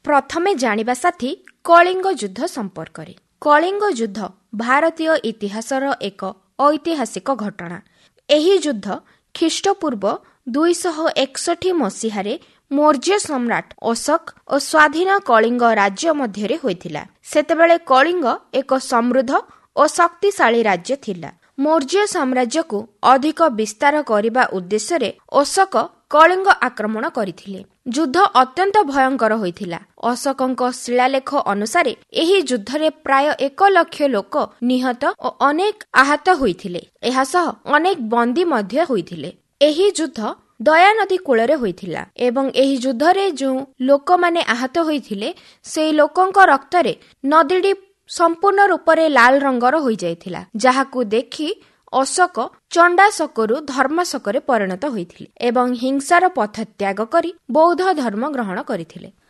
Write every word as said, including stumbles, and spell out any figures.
ପ୍ରଥମେ ଜାଣିବା ସାଥୀ କଳିଙ୍ଗ ଯୁଦ୍ଧ ସମ୍ପର୍କରେ। କଳିଙ୍ଗ ଯୁଦ୍ଧ ଭାରତୀୟ ଇତିହାସର ଏକ ଐତିହାସିକ ଘଟଣା। ଏହି ଯୁଦ୍ଧ ଖ୍ରୀଷ୍ଟପୂର୍ବ ଦୁଇଶହ ଏକଷଠି ମସିହାରେ ମୌର୍ଯ୍ୟ ସମ୍ରାଟ ଅଶୋକ ଓ ସ୍ୱାଧୀନ କଳିଙ୍ଗ ରାଜ୍ୟ ମଧ୍ୟରେ ହୋଇଥିଲା। ସେତେବେଳେ କଳିଙ୍ଗ ଏକ ସମୃଦ୍ଧ ଓ ଶକ୍ତିଶାଳୀ ରାଜ୍ୟ ଥିଲା। ମୌର୍ଯ୍ୟ ସାମ୍ରାଜ୍ୟକୁ ଅଧିକ ବିସ୍ତାର କରିବା ଉଦ୍ଦେଶ୍ୟରେ ଅଶୋକ କଳିଙ୍ଗ ଆକ୍ରମଣ କରିଥିଲେ। ଯୁଦ୍ଧ ଅତ୍ୟନ୍ତ ଭୟଙ୍କର ହୋଇଥିଲା। ଅଶୋକଙ୍କ ଶିଳାଲେଖ ଅନୁସାରେ ଏହି ଯୁଦ୍ଧରେ ପ୍ରାୟ ଏକ ଲକ୍ଷ ଲୋକ ନିହତ ଓ ଅନେକ ଆହତ ହୋଇଥିଲେ। ଏହା ସହ ଅନେକ ବନ୍ଦୀ ମଧ୍ୟ ହୋଇଥିଲେ। ଏହି ଯୁଦ୍ଧ ଦୟାନଦୀ କୂଳରେ ହୋଇଥିଲା ଏବଂ ଏହି ଯୁଦ୍ଧରେ ଯେଉଁ ଲୋକମାନେ ଆହତ ହୋଇଥିଲେ ସେହି ଲୋକଙ୍କ ରକ୍ତରେ ନଦୀଟି ସମ୍ପୂର୍ଣ୍ଣ ରୂପରେ ଲାଲ ରଙ୍ଗର ହୋଇଯାଇଥିଲା, ଯାହାକୁ ଦେଖି ଅଶୋକ ଚଣ୍ଡାଶୋକରୁ ଧର୍ମାଶୋକରେ ପରିଣତ ହୋଇଥିଲେ ଏବଂ ହିଂସାର ପଥ ତ୍ୟାଗ କରି ବୌଦ୍ଧ ଧର୍ମ ଗ୍ରହଣ କରିଥିଲେ।